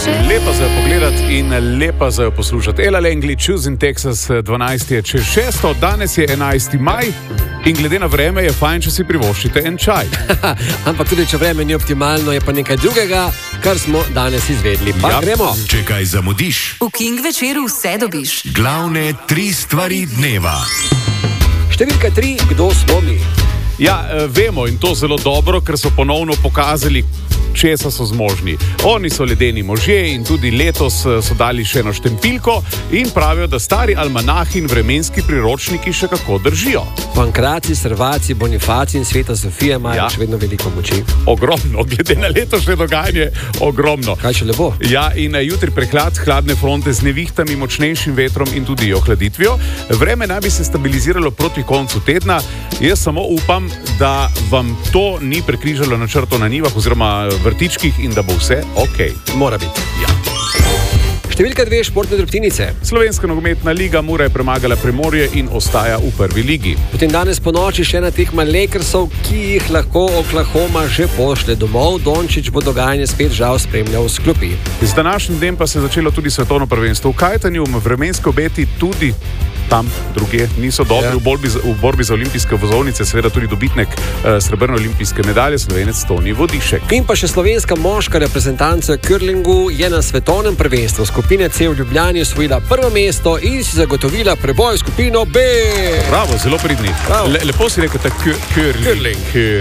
Lepa za jo pogledati in lepa za jo poslušati. Ella Langley, Choosing Texas, 12 je čez 6, danes je 11. maj in glede na vreme je fajn, če si privoščite en čaj. Ampak tudi, če vreme ni optimalno, je pa nekaj drugega, kar smo danes izvedli. Pa gremo. Če kaj zamudiš, V King večeru vse dobiš. glavne 3 stvari dneva. Številka 3, kdo smo mi? Ja, vemo in to zelo dobro, ker so ponovno pokazali, česa so zmožni. Oni so ledeni možje in tudi letos so dali še eno štempilko in pravijo, da stari almanahi in vremenski priročniki še kako držijo. Pankraci, Servaci, Bonifaci in Sveta Sofija imajo še vedno veliko moči. Ogromno, glede na letošnje dogajanje, ogromno. Kaj še lepo? Ja, in jutri prehlad, hladne fronte z nevihtami, močnejšim vetrom in tudi ohladitvijo. Vreme naj bi se stabiliziralo proti koncu tedna. Jaz samo upam, da vam to ni prekrižalo načrtov na njivah oziroma vrtičkih in da bo vse ok. Mora biti. Ja. Številka 2, športne drobtinice. Slovenska nogometna liga Mura je premagala Primorje in ostaja v prvi ligi. Potem danes po noči še ena tekma Lakersov, ki jih lahko Oklahoma že pošle domov. Dončić bo dogajanje spet žal spremljal s klopi. Z današnjim dnem pa se je začelo tudi svetovno prvenstvo v kajtanju. Vremenski obeti tudi tam druge niso dobri. Ja. V borbi za olimpijske vozovnice seveda tudi dobitnik srebrne olimpijske medalje, Slovenec Toni Vodišek. In pa še slovenska moška reprezentanca v curlingu je na svetovnem prvenstvu skupine C v Ljubljani osvojila prvo mesto in si zagotovila preboj v skupino B. Bravo, zelo pridni. Lepo si rekel, curling.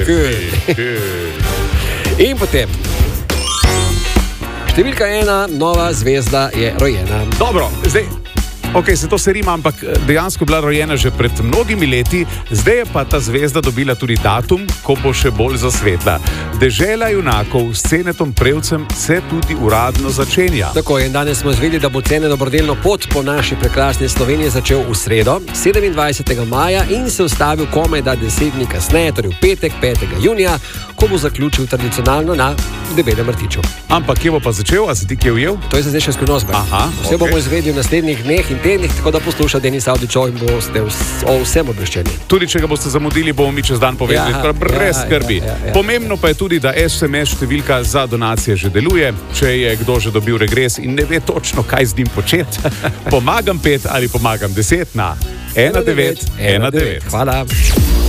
In potem številka 1, nova zvezda je rojena. Dobro, zdaj. Ok, se to se rima, ampak dejansko je bila rojena že pred mnogimi leti, zdaj je pa ta zvezda dobila tudi datum, ko bo še bolj zasvetla. Dežela junakov s Cenetom Prevcem se tudi uradno začenja. Tako je, danes smo izvedeli, da bo Cene dobrodelno pot po naši prekrasni Sloveniji začel v sredo, 27. maja in se ustavil komaj da 10 dni kasneje, torej v petek, 5. junija, ko bo zaključil tradicionalno na Debelem rtiču. Ampak kje bo pa začel, a si ti kje ujel? To je zdaj še skrivnost. Vse bomo izvedeli v naslednjih dneh in tednih, tako da posluša Denis Avdićov in boste o vsem obveščeni. Tudi če ga boste zamudili, bomo mi čez dan povedali, brez skrbi. Pomembno pa je tudi, da SMS številka za donacije že deluje. Če je kdo že dobil regres in ne ve točno, kaj z njim početi, pomagam 5 ali pomagam 10 na 1919. Hvala.